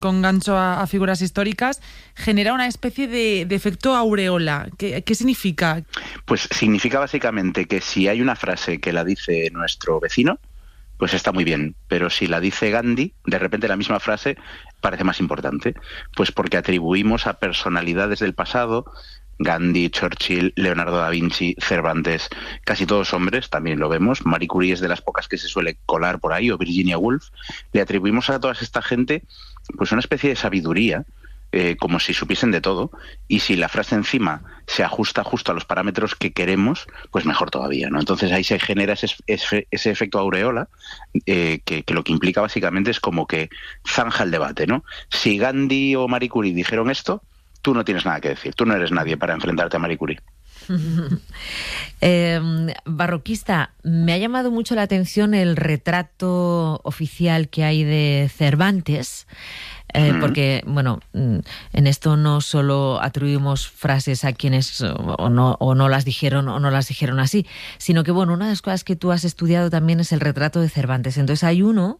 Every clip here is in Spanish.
con gancho a figuras históricas, genera una especie de efecto aureola. ¿Qué significa? Pues significa básicamente que si hay una frase que la dice nuestro vecino, pues está muy bien, pero si la dice Gandhi, de repente la misma frase parece más importante, pues porque atribuimos a personalidades del pasado, Gandhi, Churchill, Leonardo da Vinci, Cervantes, casi todos hombres, también lo vemos, Marie Curie es de las pocas que se suele colar por ahí, o Virginia Woolf, le atribuimos a toda esta gente pues una especie de sabiduría, como si supiesen de todo, y si la frase encima se ajusta justo a los parámetros que queremos, pues mejor todavía, ¿no? Entonces ahí se genera ese efecto aureola, que lo que implica básicamente es como que zanja el debate, ¿no? Si Gandhi o Marie Curie dijeron esto, tú no tienes nada que decir, tú no eres nadie para enfrentarte a Marie Curie. Barroquista, me ha llamado mucho la atención el retrato oficial que hay de Cervantes, porque, bueno, en esto no solo atribuimos frases a quienes o no las dijeron o no las dijeron así, sino que, bueno, una de las cosas que tú has estudiado también es el retrato de Cervantes. Entonces hay uno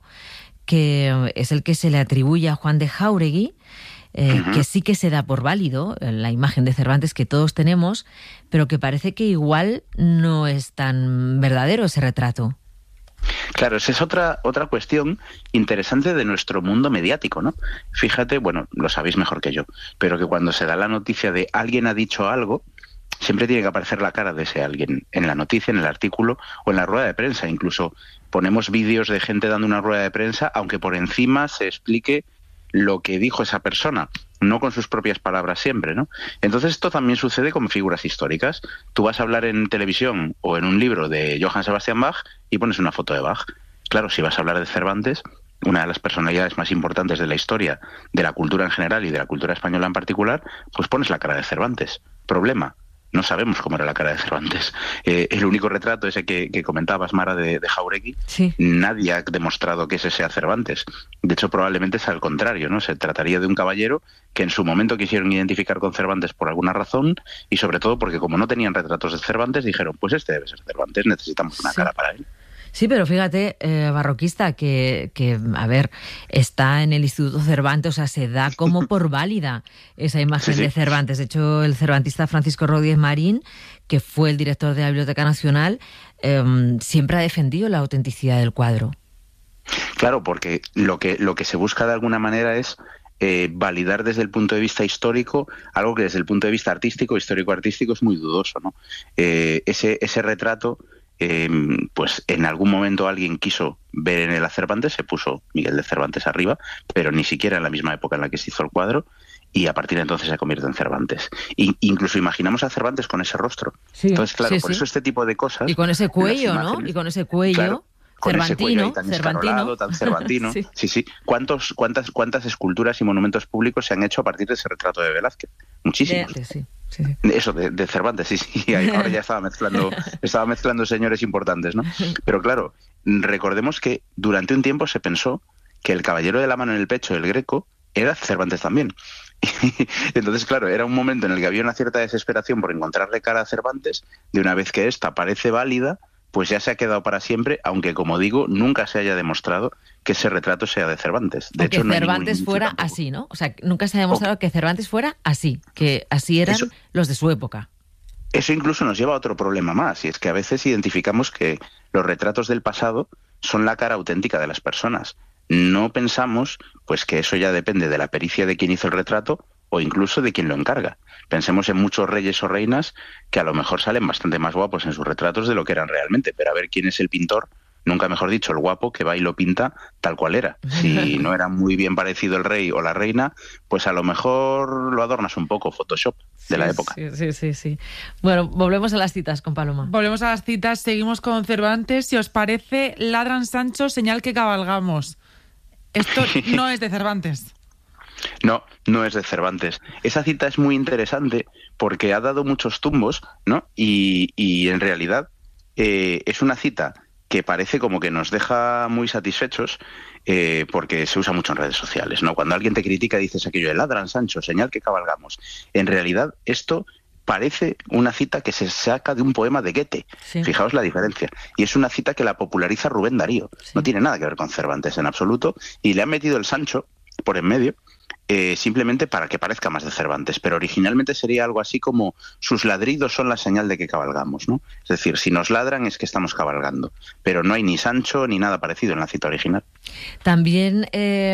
que es el que se le atribuye a Juan de Jáuregui, que sí que se da por válido, la imagen de Cervantes que todos tenemos, pero que parece que igual no es tan verdadero ese retrato. Claro, esa es otra cuestión interesante de nuestro mundo mediático, ¿no? Fíjate, bueno, lo sabéis mejor que yo, pero que cuando se da la noticia de alguien ha dicho algo, siempre tiene que aparecer la cara de ese alguien en la noticia, en el artículo o en la rueda de prensa. Incluso ponemos vídeos de gente dando una rueda de prensa, aunque por encima se explique lo que dijo esa persona, no con sus propias palabras siempre, ¿no? Entonces esto también sucede con figuras históricas. Tú vas a hablar en televisión o en un libro de Johann Sebastian Bach y pones una foto de Bach. Claro, si vas a hablar de Cervantes, una de las personalidades más importantes de la historia, de la cultura en general y de la cultura española en particular, pues pones la cara de Cervantes. Problema. No sabemos cómo era la cara de Cervantes. El único retrato ese que comentabas, Mara, de Jáuregui, sí, nadie ha demostrado que ese sea Cervantes. De hecho, probablemente es al contrario, ¿no? Se trataría de un caballero que en su momento quisieron identificar con Cervantes por alguna razón y sobre todo porque como no tenían retratos de Cervantes, dijeron, pues este debe ser Cervantes, necesitamos una cara para él. Sí, pero fíjate, Barroquista, que, a ver, está en el Instituto Cervantes, o sea, se da como por válida esa imagen de Cervantes. De hecho, el cervantista Francisco Rodríguez Marín, que fue el director de la Biblioteca Nacional, siempre ha defendido la autenticidad del cuadro. Claro, porque lo que se busca de alguna manera es validar desde el punto de vista histórico algo que desde el punto de vista artístico, histórico-artístico, es muy dudoso, ¿no? Ese retrato... pues en algún momento alguien quiso ver en él a Cervantes, se puso Miguel de Cervantes arriba, pero ni siquiera en la misma época en la que se hizo el cuadro, y a partir de entonces se convierte en Cervantes. Incluso imaginamos a Cervantes con ese rostro. Sí, entonces, claro, por eso este tipo de cosas... Y con ese cuello, ¿no? Y con ese cuello... Claro, con ese cuello ahí tan escarolado, tan cervantino. Sí. ¿Cuántas esculturas y monumentos públicos se han hecho a partir de ese retrato de Velázquez? Muchísimos. Sí. Eso, de Cervantes, sí. Ahora ya estaba mezclando señores importantes, ¿no? Pero claro, recordemos que durante un tiempo se pensó que el caballero de la mano en el pecho del Greco era Cervantes también. Entonces, claro, era un momento en el que había una cierta desesperación por encontrarle cara a Cervantes. De una vez que esta parece válida, pues ya se ha quedado para siempre, aunque, como digo, nunca se haya demostrado que ese retrato sea de Cervantes. De hecho, que Cervantes fuera así, ¿no? O sea, nunca se ha demostrado que Cervantes fuera así, que así eran los de su época. Eso incluso nos lleva a otro problema más, y es que a veces identificamos que los retratos del pasado son la cara auténtica de las personas. No pensamos pues que eso ya depende de la pericia de quien hizo el retrato o incluso de quien lo encarga. Pensemos en muchos reyes o reinas que a lo mejor salen bastante más guapos en sus retratos de lo que eran realmente, pero a ver quién es el pintor, nunca mejor dicho, el guapo que va y lo pinta tal cual era. Si no era muy bien parecido el rey o la reina, pues a lo mejor lo adornas un poco, Photoshop de la época. Sí. Bueno, volvemos a las citas con Paloma. Volvemos a las citas, seguimos con Cervantes. Si os parece, ladran Sancho, señal que cabalgamos. Esto no es de Cervantes. No es de Cervantes. Esa cita es muy interesante porque ha dado muchos tumbos, ¿no? Y en realidad es una cita que parece como que nos deja muy satisfechos porque se usa mucho en redes sociales, ¿no? Cuando alguien te critica dices aquello de ladran Sancho, señal que cabalgamos. En realidad esto parece una cita que se saca de un poema de Goethe. Sí. Fijaos la diferencia. Y es una cita que la populariza Rubén Darío. Sí. No tiene nada que ver con Cervantes en absoluto. Y le han metido el Sancho por en medio, simplemente para que parezca más de Cervantes, pero originalmente sería algo así como sus ladridos son la señal de que cabalgamos, ¿no? Es decir, si nos ladran es que estamos cabalgando, pero no hay ni Sancho ni nada parecido en la cita original. También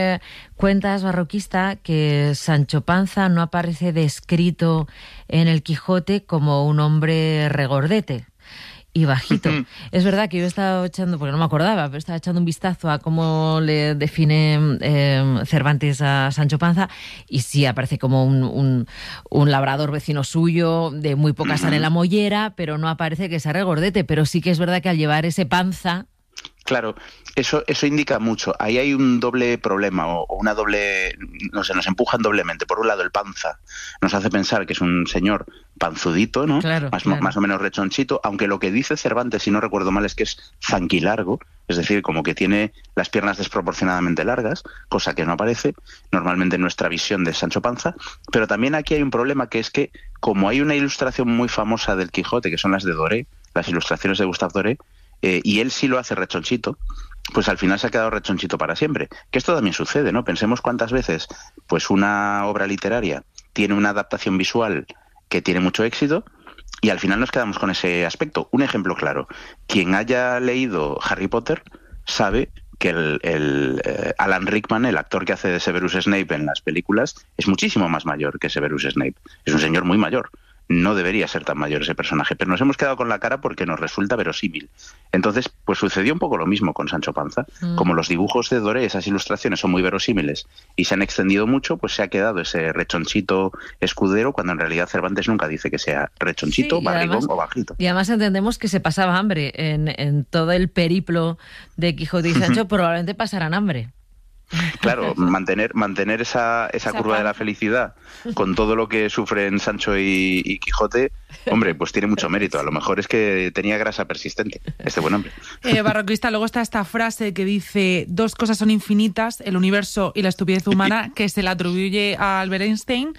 cuentas, Barroquista, que Sancho Panza no aparece descrito en el Quijote como un hombre regordete y bajito. Es verdad que yo he estado echando, porque no me acordaba, pero estaba echando un vistazo a cómo le define Cervantes a Sancho Panza, y sí aparece como un labrador vecino suyo, de muy poca sal en la mollera, pero no aparece que sea regordete, pero sí que es verdad que al llevar ese panza... Claro, eso indica mucho. Ahí hay un doble problema o una doble, no sé, nos empujan doblemente. Por un lado, el panza nos hace pensar que es un señor panzudito, ¿no? Claro, más o menos rechonchito, aunque lo que dice Cervantes, si no recuerdo mal, es que es zanquilargo, es decir, como que tiene las piernas desproporcionadamente largas, cosa que no aparece normalmente en nuestra visión de Sancho Panza. Pero también aquí hay un problema, que es que, como hay una ilustración muy famosa del Quijote, que son las de Doré, las ilustraciones de Gustave Doré, y él sí lo hace rechonchito, pues al final se ha quedado rechonchito para siempre. Que esto también sucede, ¿no? Pensemos cuántas veces pues una obra literaria tiene una adaptación visual que tiene mucho éxito y al final nos quedamos con ese aspecto. Un ejemplo claro, quien haya leído Harry Potter sabe que el Alan Rickman, el actor que hace de Severus Snape en las películas, es muchísimo más mayor que Severus Snape. Es un señor muy mayor. No debería ser tan mayor ese personaje, pero nos hemos quedado con la cara porque nos resulta verosímil. Entonces, pues sucedió un poco lo mismo con Sancho Panza. Como los dibujos de Doré, esas ilustraciones son muy verosímiles y se han extendido mucho, pues se ha quedado ese rechonchito escudero, cuando en realidad Cervantes nunca dice que sea rechonchito, barrigón o bajito. Y además entendemos que se pasaba hambre. En todo el periplo de Quijote y Sancho probablemente pasarán hambre. Claro, mantener esa curva de la felicidad con todo lo que sufren Sancho y Quijote, hombre, pues tiene mucho mérito. A lo mejor es que tenía grasa persistente este buen hombre. Barroquista, luego está esta frase que dice: dos cosas son infinitas, el universo y la estupidez humana, que se la atribuye a Albert Einstein,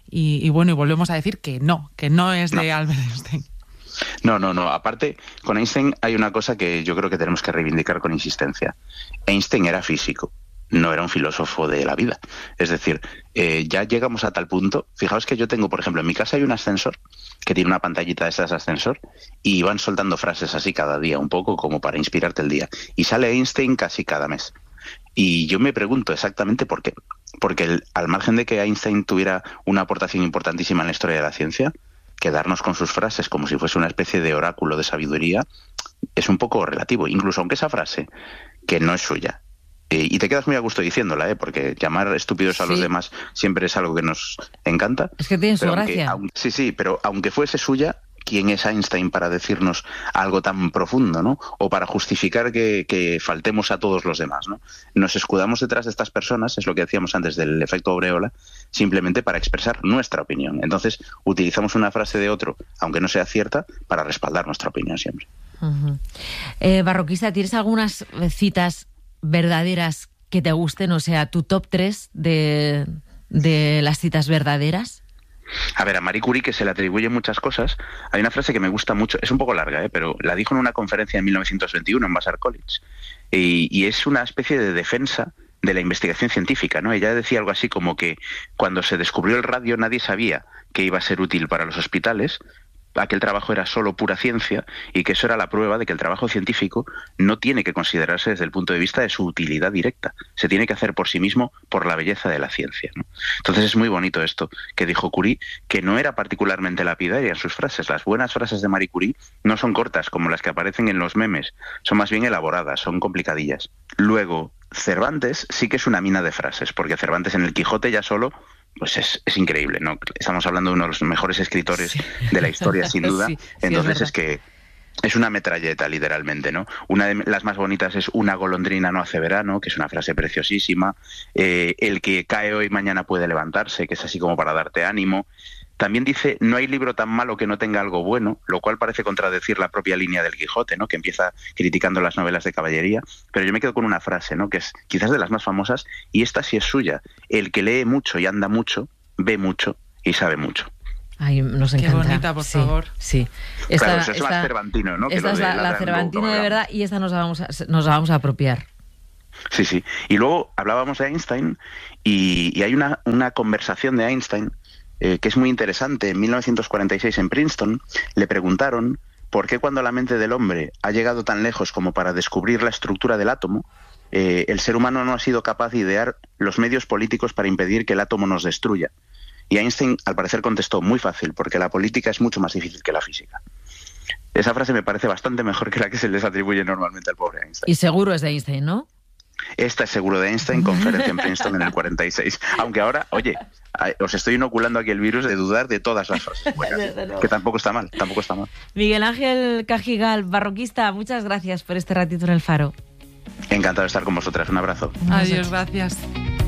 y volvemos a decir que no es de Albert Einstein. No. Aparte, con Einstein hay una cosa que yo creo que tenemos que reivindicar con insistencia. Einstein era físico, no era un filósofo de la vida. Es decir, ya llegamos a tal punto. Fijaos que yo tengo, por ejemplo, en mi casa hay un ascensor que tiene una pantallita de esas ascensor y van soltando frases así cada día, un poco como para inspirarte el día. Y sale Einstein casi cada mes. Y yo me pregunto exactamente por qué. Porque al margen de que Einstein tuviera una aportación importantísima en la historia de la ciencia, quedarnos con sus frases como si fuese una especie de oráculo de sabiduría es un poco relativo. Incluso aunque esa frase, que no es suya, y te quedas muy a gusto diciéndola, porque llamar estúpidos a los demás siempre es algo que nos encanta. Es que tiene su gracia. Sí, pero aunque fuese suya, ¿quién es Einstein para decirnos algo tan profundo, ¿no? O para justificar que faltemos a todos los demás, ¿no? Nos escudamos detrás de estas personas, es lo que decíamos antes del efecto aureola, simplemente para expresar nuestra opinión. Entonces, utilizamos una frase de otro, aunque no sea cierta, para respaldar nuestra opinión siempre. Barroquista, ¿tienes algunas citas verdaderas que te gusten? O sea, tu top 3 de las citas verdaderas. A ver, a Marie Curie, que se le atribuyen muchas cosas, hay una frase que me gusta mucho, es un poco larga, pero la dijo en una conferencia en 1921 en Vassar College, y es una especie de defensa de la investigación científica, ¿no? Ella decía algo así como que cuando se descubrió el radio nadie sabía que iba a ser útil para los hospitales, aquel trabajo era solo pura ciencia, y que eso era la prueba de que el trabajo científico no tiene que considerarse desde el punto de vista de su utilidad directa, se tiene que hacer por sí mismo por la belleza de la ciencia, ¿no? Entonces es muy bonito esto que dijo Curie, que no era particularmente lapidaria en sus frases. Las buenas frases de Marie Curie no son cortas como las que aparecen en los memes, son más bien elaboradas, son complicadillas. Luego, Cervantes sí que es una mina de frases, porque Cervantes en el Quijote ya solo pues es increíble, ¿no? Estamos hablando de uno de los mejores escritores de la historia, sin duda. Entonces es que es una metralleta, literalmente, ¿no? Una de las más bonitas es: una golondrina no hace verano, que es una frase preciosísima. El que cae hoy mañana puede levantarse, que es así como para darte ánimo. También dice: no hay libro tan malo que no tenga algo bueno, lo cual parece contradecir la propia línea del Quijote, ¿no? Que empieza criticando las novelas de caballería. Pero yo me quedo con una frase, ¿no? Que es quizás de las más famosas, y esta sí es suya: el que lee mucho y anda mucho, ve mucho y sabe mucho. Ay, nos encanta. Qué bonita, por favor. Sí. Claro, eso es más cervantino, ¿no? Esta es la cervantina de verdad, y esta nos la vamos a apropiar. Sí, sí. Y luego hablábamos de Einstein y hay una conversación de Einstein que es muy interesante. En 1946 en Princeton le preguntaron por qué cuando la mente del hombre ha llegado tan lejos como para descubrir la estructura del átomo, el ser humano no ha sido capaz de idear los medios políticos para impedir que el átomo nos destruya. Y Einstein, al parecer, contestó muy fácil, porque la política es mucho más difícil que la física. Esa frase me parece bastante mejor que la que se les atribuye normalmente al pobre Einstein. Y seguro es de Einstein, ¿no? Esta es seguro de Einstein, conferencia en Princeton en el 46. Aunque ahora, oye, os estoy inoculando aquí el virus de dudar de todas las frases buenas, que tampoco está mal, tampoco está mal. Miguel Ángel Cajigal, barroquista, muchas gracias por este ratito en El Faro. Encantado de estar con vosotras. Un abrazo. Adiós, gracias.